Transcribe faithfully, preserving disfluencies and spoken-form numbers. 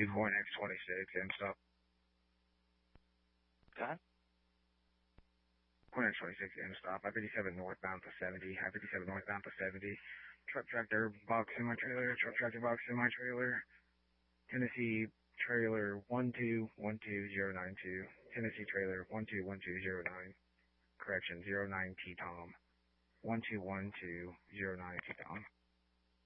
Point X twenty-six, end stop. Go ahead. Point X twenty-six, end stop. I fifty-seven northbound to seventy. I fifty-seven northbound to seventy. Truck tractor box in my trailer. Truck tractor box in my trailer. Tennessee trailer one two one two zero nine two. Tennessee trailer one two one two zero nine. Correction, zero nine T Tom. one two one two zero nine T Tom.